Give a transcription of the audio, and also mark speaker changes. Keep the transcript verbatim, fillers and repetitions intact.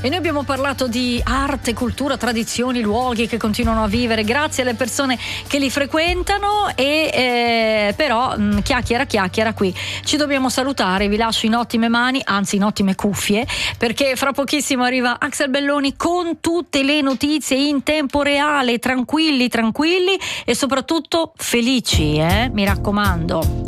Speaker 1: E noi abbiamo parlato di arte, cultura, tradizioni, luoghi che continuano a vivere grazie alle persone che li frequentano e eh, però mh, chiacchiera chiacchiera qui. Ci dobbiamo salutare, vi lascio in ottime mani, anzi in ottime cuffie, perché fra pochissimo arriva Axel Belloni con tutte le notizie in tempo reale, tranquilli, tranquilli e soprattutto felici, eh? Mi raccomando.